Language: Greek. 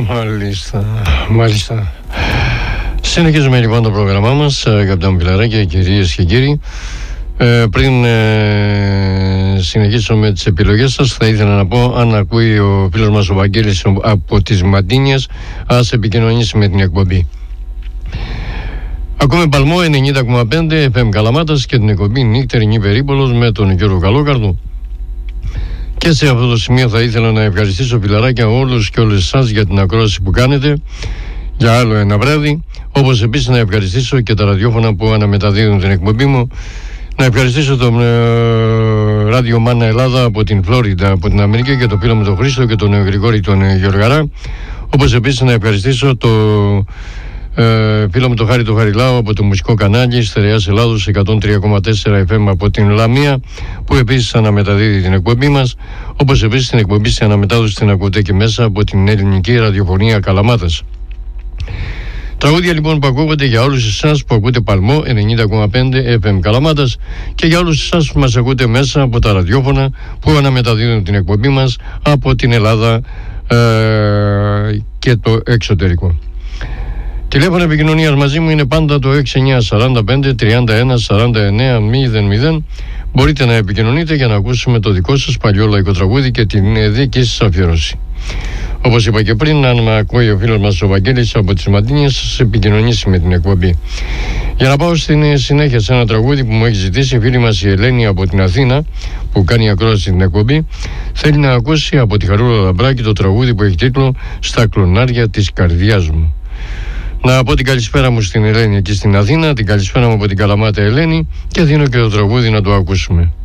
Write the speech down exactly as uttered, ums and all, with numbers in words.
Μάλιστα, μάλιστα. Συνεχίζουμε λοιπόν το πρόγραμμά μας, αγαπητά μου φιλαράκια, κυρίες και κύριοι. Ε, πριν ε, συνεχίσω με τις επιλογές σας, θα ήθελα να πω, αν ακούει ο φίλος μας ο Βαγγέλης από τις Μαντίνιες, ας επικοινωνήσει με την εκπομπή. Ακούμε Παλμό ενενήντα κόμμα πέντε εφ εμ Καλαμάτας και την εκπομπή Νύχτερινή Περίπολος με τον Γιώργο Καλόκαρδο. Και σε αυτό το σημείο θα ήθελα να ευχαριστήσω, φιλαράκια, όλους και όλες εσάς για την ακρόαση που κάνετε για άλλο ένα βράδυ, όπως επίσης να ευχαριστήσω και τα ραδιόφωνα που αναμεταδίδουν την εκπομπή μου. Να ευχαριστήσω τον ε, Ράδιο Μάνα Ελλάδα από την Φλόριντα, από την Αμερική, και το φίλο μου τον Χρήστο και τον ε, Γρηγόρη τον ε, Γεωργαρά. Όπως επίσης να ευχαριστήσω το ε, φίλο μου τον Χάρη τον Χαριλάου από το μουσικό κανάλι Στερεάς Ελλάδος εκατόν τρία κόμμα τέσσερα εφ εμ από την Λαμία, που επίσης αναμεταδίδει την εκπομπή μας. Όπως επίσης την εκπομπή στην αναμετάδοση την ακούτε και μέσα από την ελληνική ραδιοφωνία Καλαμάτας. Τραγούδια λοιπόν που ακούγονται για όλους εσάς που ακούτε Παλμό ενενήντα κόμμα πέντε εφ εμ Καλαμάτας και για όλους εσάς που μας ακούτε μέσα από τα ραδιόφωνα που αναμεταδίδουν την εκπομπή μας από την Ελλάδα ε, και το εξωτερικό. Τηλέφωνο επικοινωνίας μαζί μου είναι πάντα το έξι εννιά τέσσερα πέντε τριάντα ένα σαράντα εννέα μηδέν μηδέν. Μπορείτε να επικοινωνείτε για να ακούσουμε το δικό σας παλιό λαϊκό τραγούδι και την δική σας αφιέρωση. Όπως είπα και πριν, αν με ακούει ο φίλος μας ο Βαγγέλης από τις Μαντίνιες, σας επικοινωνήσει με την εκπομπή. Για να πάω στην συνέχεια σε ένα τραγούδι που μου έχει ζητήσει η φίλη μας η Ελένη από την Αθήνα, που κάνει ακρόαση στην εκπομπή. Θέλει να ακούσει από τη Χαρούλα Λαμπράκη το τραγούδι που έχει τίτλο «Στα κλονάρια της καρδιάς μου». Να πω την καλησπέρα μου στην Ελένη εκεί στην Αθήνα, την καλησπέρα μου από την Καλαμάτα Ελένη, και δίνω και το τραγούδι να το ακούσουμε.